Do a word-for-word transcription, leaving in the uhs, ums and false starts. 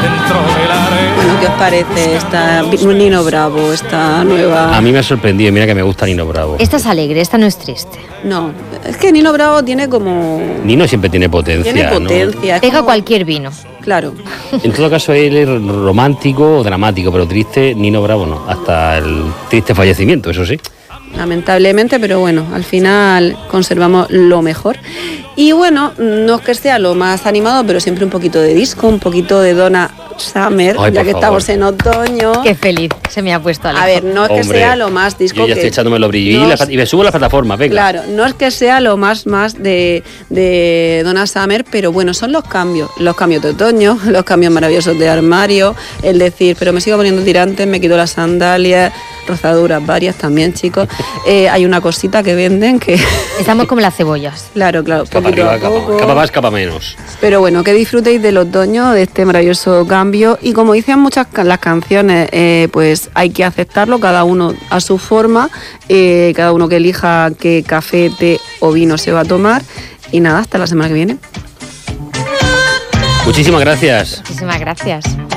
Bueno, ¿qué os parece esta Nino Bravo, esta nueva? A mí me ha sorprendido, mira que me gusta Nino Bravo. Esta es alegre, esta no es triste. No, es que Nino Bravo tiene como... Nino siempre tiene potencia, Tiene potencia. ¿no? Pega como... cualquier vino. Claro. En todo caso, él es romántico o dramático, pero triste, Nino Bravo no. Hasta el triste fallecimiento, eso sí. Lamentablemente, pero bueno, al final conservamos lo mejor. Y bueno, no es que sea lo más animado, pero siempre un poquito de disco, un poquito de Donna Summer, Ay, ya que favor. estamos en otoño. Qué feliz, se me ha puesto Alejo. A ver, no es que Hombre, sea lo más disco yo ya que... estoy echándome los brillos no y, es... la, y me subo a la plataforma, venga. Claro, no es que sea lo más más de, de Donna Summer, pero bueno, son los cambios, los cambios de otoño, los cambios maravillosos de armario, el decir, pero me sigo poniendo tirantes, me quito las sandalias, rozaduras varias también, chicos. Eh, hay una cosita que venden que... Estamos como las cebollas. Claro, claro, Capa poquito arriba, a poco. capa, capa más, capa menos. Pero bueno, que disfrutéis del otoño, de este maravilloso cambio. Y como dicen muchas ca- las canciones, eh, pues hay que aceptarlo, cada uno a su forma, eh, cada uno que elija qué café, té o vino se va a tomar. Y nada, hasta la semana que viene. Muchísimas gracias. Muchísimas gracias.